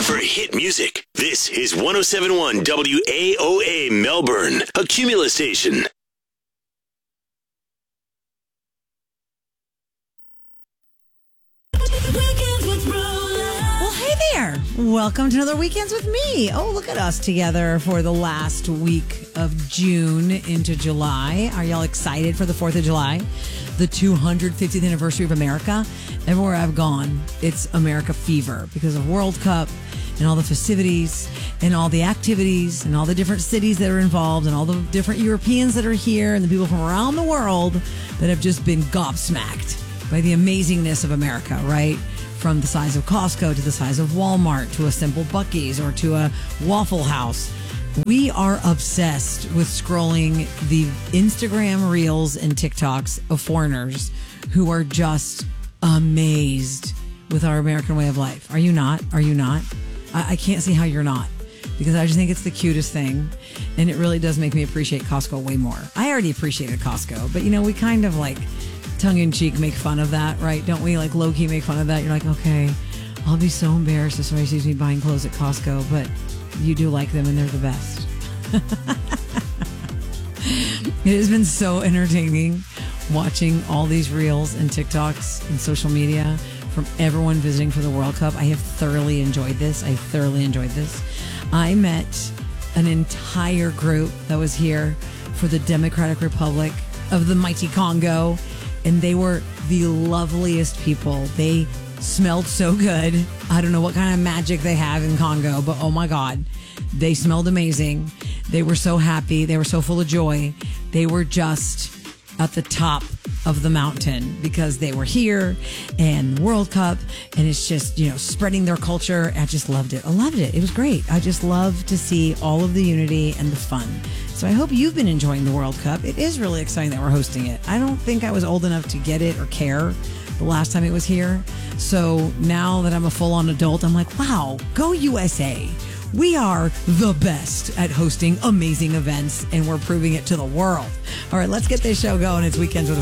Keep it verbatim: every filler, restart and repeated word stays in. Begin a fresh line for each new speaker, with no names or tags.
For hit music, this is one oh seven point one W A O A Melbourne, a Cumulus station.
Well, hey there. Welcome to another Weekends with me. Oh, look at us together for the last week of June into July. Are y'all excited for the fourth of July? The two hundred fiftieth anniversary of America. Everywhere I've gone, it's America fever because of World Cup and all the festivities and all the activities and all the different cities that are involved and all the different Europeans that are here and the people from around the world that have just been gobsmacked by the amazingness of America, right? From the size of Costco to the size of Walmart to a simple Buc-ee's or to a Waffle House. We are obsessed with scrolling the Instagram reels and TikToks of foreigners who are just amazed with our American way of life. Are you not? Are you not? I, I can't see how you're not, because I just think it's the cutest thing. And it really does make me appreciate Costco way more. I already appreciated Costco, but you know, we kind of like tongue in cheek make fun of that, right? Don't we? Like low key make fun of that. You're like, okay, I'll be so embarrassed if somebody sees me buying clothes at Costco, but you do like them and they're the best. It has been so entertaining watching all these reels and TikToks and social media from everyone visiting for the World Cup. I have thoroughly enjoyed this. I thoroughly enjoyed this. I met an entire group that was here for the Democratic Republic of the mighty Congo, and they were the loveliest people. They smelled so good. I don't know what kind of magic they have in Congo, but oh my God, they smelled amazing. They were so happy. They were so full of joy. They were just at the top of the mountain because they were here and World Cup, and it's just, you know, spreading their culture. I just loved it. I loved it. It was great. I just love to see all of the unity and the fun. So I hope you've been enjoying the World Cup. It is really exciting that we're hosting it. I don't think I was old enough to get it or care the last time it was here. So now that I'm a full-on adult, I'm like, wow, go U S A. We are the best at hosting amazing events, and we're proving it to the world. All right, let's get this show going. It's Weekends with